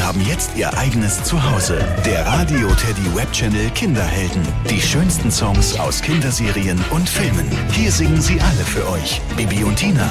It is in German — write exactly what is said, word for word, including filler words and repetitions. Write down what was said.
haben jetzt ihr eigenes Zuhause. Der Radio Teddy Webchannel Kinderhelden. Die schönsten Songs aus Kinderserien und Filmen. Hier singen sie alle für euch. Bibi und Tina,